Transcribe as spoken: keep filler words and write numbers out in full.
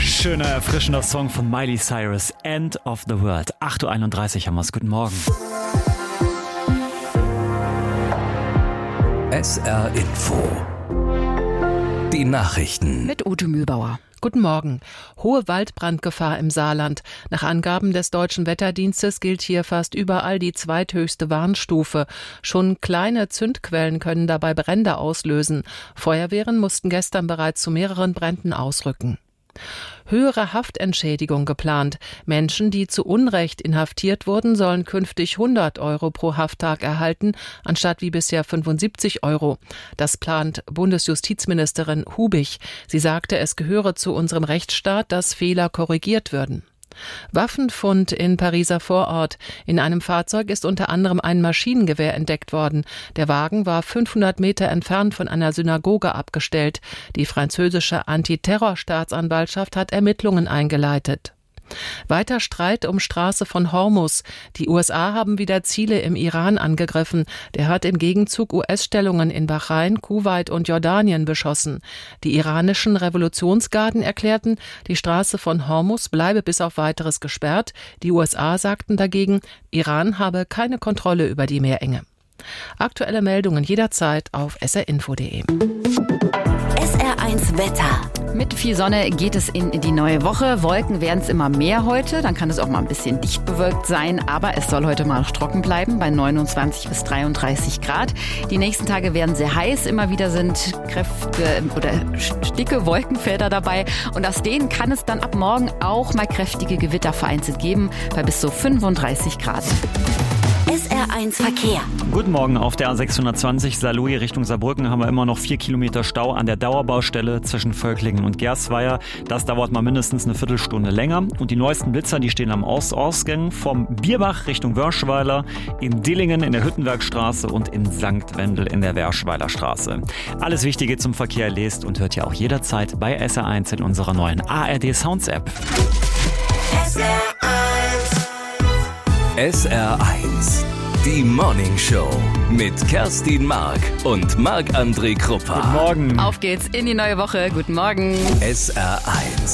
Schöner, erfrischender Song von Miley Cyrus, End of the World. acht Uhr einunddreißig haben wir es. Guten Morgen. S R Info. Die Nachrichten. Mit Ute Mühlbauer. Guten Morgen. Hohe Waldbrandgefahr im Saarland. Nach Angaben des Deutschen Wetterdienstes gilt hier fast überall die zweithöchste Warnstufe. Schon kleine Zündquellen können dabei Brände auslösen. Feuerwehren mussten gestern bereits zu mehreren Bränden ausrücken. Höhere Haftentschädigung geplant. Menschen, die zu Unrecht inhaftiert wurden, sollen künftig hundert Euro pro Hafttag erhalten, anstatt wie bisher fünfundsiebzig Euro. Das plant Bundesjustizministerin Hubich. Sie sagte, es gehöre zu unserem Rechtsstaat, dass Fehler korrigiert würden. Waffenfund in Pariser Vorort. In einem Fahrzeug ist unter anderem ein Maschinengewehr entdeckt worden. Der Wagen war fünfhundert Meter entfernt von einer Synagoge abgestellt. Die französische Antiterrorstaatsanwaltschaft hat Ermittlungen eingeleitet. Weiter Streit um Straße von Hormus. Die U S A haben wieder Ziele im Iran angegriffen. Der hat im Gegenzug U S-Stellungen in Bahrain, Kuwait und Jordanien beschossen. Die iranischen Revolutionsgarden erklärten, die Straße von Hormus bleibe bis auf Weiteres gesperrt. Die U S A sagten dagegen, Iran habe keine Kontrolle über die Meerenge. Aktuelle Meldungen jederzeit auf s r info punkt d e. S R eins Wetter. Mit viel Sonne geht es in die neue Woche. Wolken werden es immer mehr heute. Dann kann es auch mal ein bisschen dicht bewölkt sein. Aber es soll heute mal noch trocken bleiben bei neunundzwanzig bis dreiunddreißig Grad. Die nächsten Tage werden sehr heiß. Immer wieder sind kräftige oder dicke Wolkenfelder dabei. Und aus denen kann es dann ab morgen auch mal kräftige Gewitter vereinzelt geben bei bis zu fünfunddreißig Grad. S R eins Verkehr. Guten Morgen. Auf der A sechshundertzwanzig Saarlouis Richtung Saarbrücken haben wir immer noch vier Kilometer Stau an der Dauerbaustelle zwischen Völklingen und Gersweier. Das dauert mal mindestens eine Viertelstunde länger. Und die neuesten Blitzer, die stehen am Ostausgang vom Bierbach Richtung Wörschweiler, in Dillingen in der Hüttenwerkstraße und in Sankt Wendel in der Wörschweiler Straße. Alles Wichtige zum Verkehr lest und hört ihr auch jederzeit bei S R eins in unserer neuen A R D Sounds App. S R eins. S R eins. Die Morning Show mit Kerstin Mark und Marc-André Kruppa. Guten Morgen. Auf geht's in die neue Woche. Guten Morgen. S R eins.